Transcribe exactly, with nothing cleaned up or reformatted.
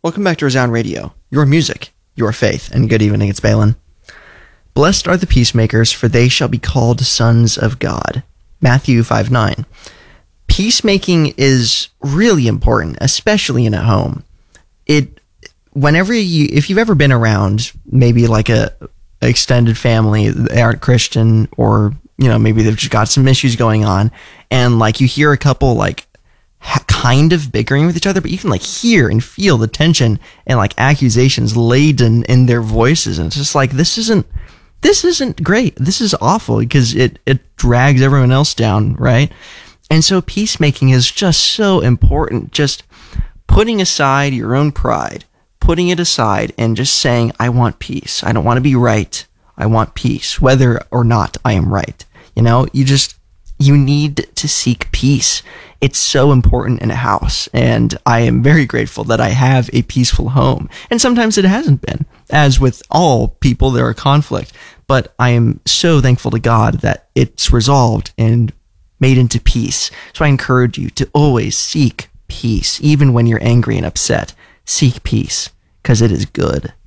Welcome back to Resound Radio, your music, your faith, and good evening, it's Balin. Blessed are the peacemakers, for they shall be called sons of God. Matthew five nine. Peacemaking is really important, especially in a home. It, whenever you, if you've ever been around maybe like a, a extended family, they aren't Christian, or, you know, maybe they've just got some issues going on, and like you hear a couple like ha- kind of bickering with each other, but you can like hear and feel the tension and like accusations laden in their voices, and it's just like, this isn't, this isn't great. This is awful, because it, it drags everyone else down, right? And so peacemaking is just so important. Just putting aside your own pride, putting it aside, and just saying, I want peace. I don't want to be right. I want peace, whether or not I am right. You know, you just, you need to seek peace. It's so important in a house, and I am very grateful that I have a peaceful home. And sometimes it hasn't been, as with all people, there are conflict. But I am so thankful to God that it's resolved and made into peace. So I encourage you to always seek peace, even when you're angry and upset. Seek peace, because it is good.